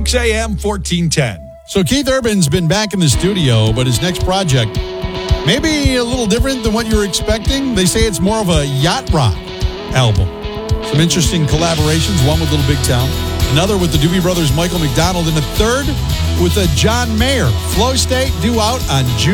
6 a.m., 1410. So Keith Urban's been back in the studio, but his next project, maybe a little different than what you were expecting. They say it's more of a yacht rock album. Some interesting collaborations, one with Little Big Town, another with the Doobie Brothers' Michael McDonald, and a third with John Mayer. Flow State due out on June